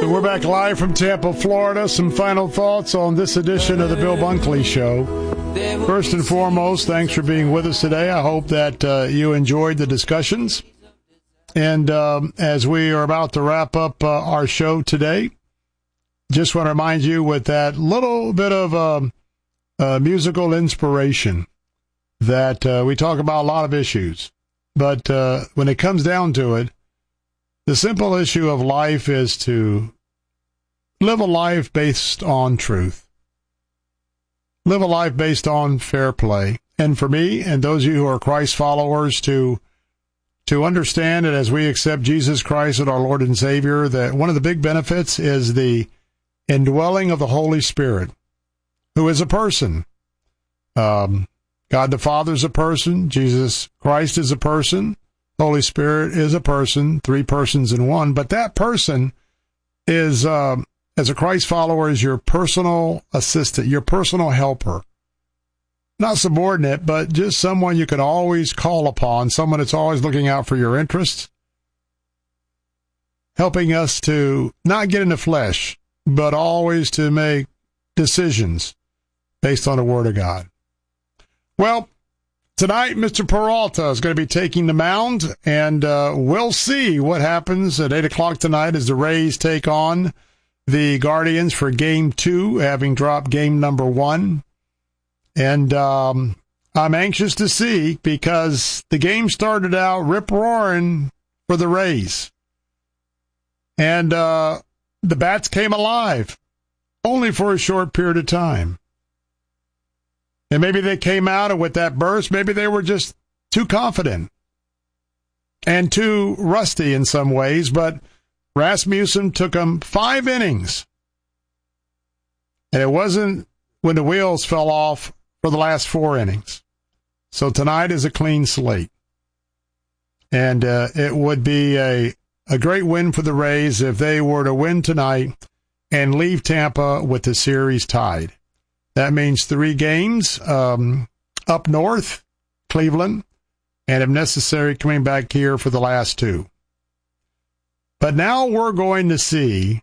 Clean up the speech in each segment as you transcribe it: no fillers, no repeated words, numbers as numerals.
We're back live from Tampa, Florida. Some final thoughts on this edition of the Bill Bunkley Show. First and foremost, thanks for being with us today. I hope that you enjoyed the discussions. And as we are about to wrap up our show today, just want to remind you with that little bit of musical inspiration that we talk about a lot of issues. But when it comes down to it, the simple issue of life is to live a life based on truth. Live a life based on fair play. And for me and those of you who are Christ followers to understand that as we accept Jesus Christ as our Lord and Savior, that one of the big benefits is the indwelling of the Holy Spirit, who is a person. God the Father is a person. Jesus Christ is a person. Holy Spirit is a person, three persons in one. But that person is, as a Christ follower, is your personal assistant, your personal helper. Not subordinate, but just someone you can always call upon, someone that's always looking out for your interests, helping us to not get in the flesh, but always to make decisions based on the Word of God. Well, tonight, Mr. Peralta is going to be taking the mound, and we'll see what happens at 8 o'clock tonight as the Rays take on the Guardians for Game 2, having dropped Game number 1. And I'm anxious to see, because the game started out rip-roaring for the Rays. And the bats came alive, only for a short period of time. And maybe they came out and with that burst, maybe they were just too confident and too rusty in some ways, but Rasmussen took them 5 innings. And it wasn't when the wheels fell off for the last 4 innings. So tonight is a clean slate. And it would be a great win for the Rays if they were to win tonight and leave Tampa with the series tied. That means 3 games up north, Cleveland, and if necessary, coming back here for the last 2. But now we're going to see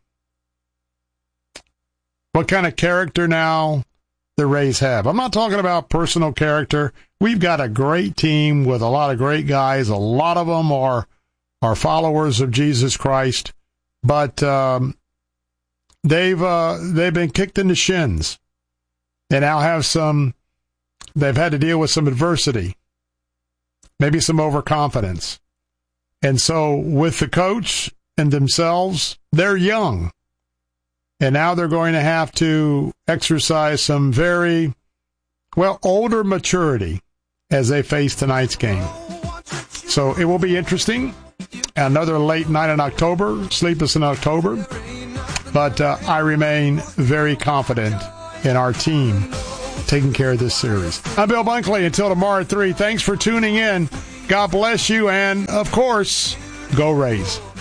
what kind of character now the Rays have. I'm not talking about personal character. We've got a great team with a lot of great guys. A lot of them are followers of Jesus Christ, but they've been kicked in the shins. And now they've had to deal with some adversity, maybe some overconfidence. And so with the coach and themselves, they're young. And now they're going to have to exercise some very, older maturity as they face tonight's game. So it will be interesting. Another late night in October, sleepless in October. But I remain very confident in our team taking care of this series. I'm Bill Bunkley. Until tomorrow at 3, thanks for tuning in. God bless you, and, of course, go Rays.